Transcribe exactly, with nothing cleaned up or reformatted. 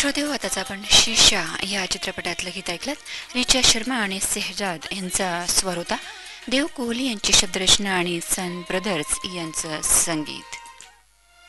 श्रोतेहो, आताच आपण शीशा या चित्रपटातलं गीत ऐकलं. रिचा शर्मा आणि सेहजाद यांचा स्वर होता. देव कोहली यांची शब्दरचना आणि सन ब्रदर्स यांचं संगीत.